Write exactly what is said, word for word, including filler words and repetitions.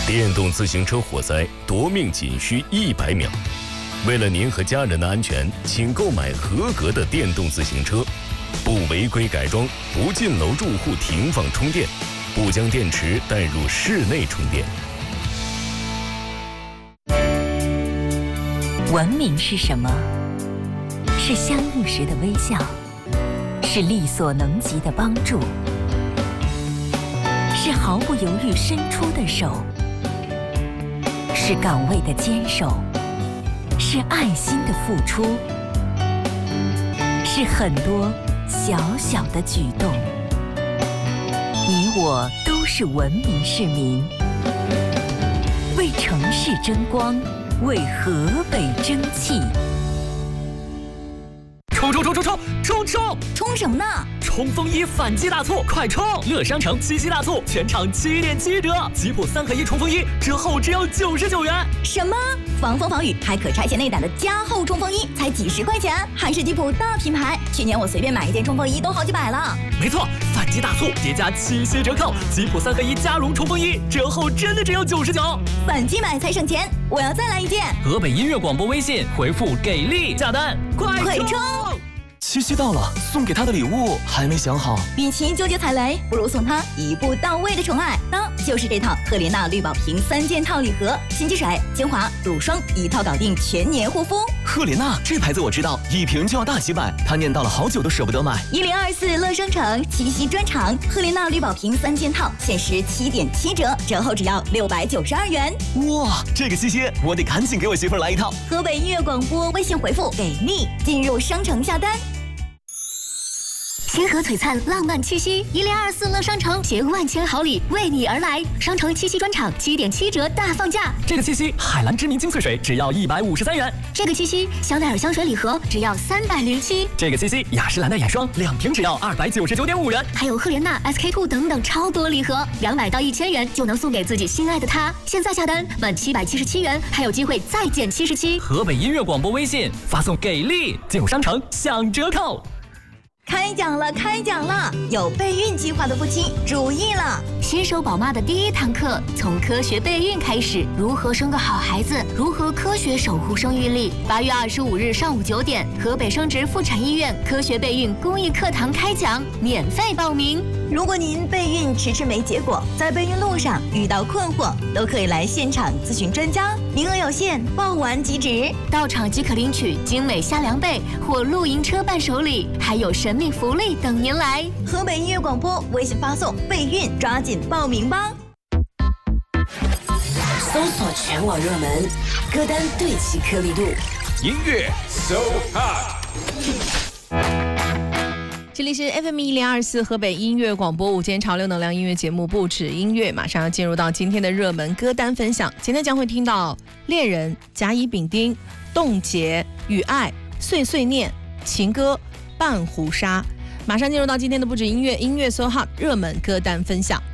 电动自行车火灾夺命仅需一百秒。为了您和家人的安全，请购买合格的电动自行车，不违规改装，不进楼住户停放充电，不将电池带入室内充电。 文明是什么？是相遇时的微笑，是力所能及的帮助，是毫不犹豫伸出的手，是岗位的坚守，是爱心的付出，是很多小小的举动。你我都是文明市民，为城市争光，为河北争气。 冲冲冲冲冲冲冲！ 冲什么呢？ 冲锋衣反季大促，快冲！乐商城七夕大促，全场七点七折，吉普三合一冲锋衣折后只要九十九元。 什么？防风防雨还可拆卸内胆的加厚冲锋衣才几十块钱，还是吉普大品牌。去年我随便买一件冲锋衣都好几百了。 没错，反季大促叠加七夕折扣，吉普三合一加绒冲锋衣折后真的只有九十九。 反季买才省钱，我要再来一件。 河北音乐广播微信回复给力下单，快快冲！ 七夕到了，送给他的礼物还没想好。 与其纠结踩雷，不如送他一步到位的宠爱。当就是这套赫莲娜绿宝瓶三件套礼盒，新积水、精华、乳霜一套搞定全年护肤。 赫莲娜这牌子我知道，一瓶就要大几百，他念叨了好久都舍不得买。 一零二四乐商城七夕专场，赫莲娜绿宝瓶三件套限时七点七折，折后只要六百九十二元。 哇，这个七夕我得赶紧给我媳妇来一套。 河北音乐广播微信回复给力，进入商城下单。 星河璀璨，浪漫七夕，一零二四乐商城携万千好礼为你而来。商城七夕专场七点七折大放价。 这个七夕，海蓝知名精粹水只要一百五十三元。 这个七夕，香奈儿香水礼盒只要三百零七。 这个七夕，雅诗兰黛眼霜两瓶只要二百九十九点五元。 还有赫莲娜、S K two 等等超多礼盒，两百到一千元就能送给自己心爱的他。现在下单满七百七十七元，还有机会再减七十七。 河北音乐广播微信发送给力，进入商城享折扣。 开讲了，开讲了！有备孕计划的夫妻注意了， 新手宝妈的第一堂课从科学备孕开始，如何生个好孩子，如何科学守护生育力。八月二十五日上午九点，河北生殖妇产医院科学备孕公益课堂开讲，免费报名。 如果您备孕迟迟没结果，在备孕路上遇到困惑，都可以来现场咨询专家，名额有限，报完即止。 到场即可领取精美虾凉被或露营车伴手礼，还有神秘福利等您来。 河北音乐广播微信发送备孕，抓紧报名吧。 搜索全网热门歌单，对齐颗粒度， 音乐 so hot。 这里是 F M 一零二四河北音乐广播午间潮流能量音乐节目，不止音乐，马上要进入到今天的热门歌单分享。今天将会听到恋人、甲乙丙丁、冻结、与爱、碎碎念、情歌、半壶纱。马上进入到今天的不止音乐音乐 so hot 热门歌单分享。